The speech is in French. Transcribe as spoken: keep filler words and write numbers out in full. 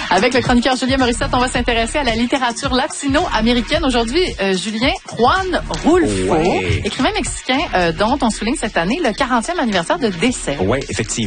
Avec le chroniqueur Julien Morissette, on va s'intéresser à la littérature latino-américaine. Aujourd'hui, euh, Julien, Juan Rulfo, ouais. écrivain mexicain euh, dont on souligne cette année le quarantième anniversaire de décès. Oui, effectivement.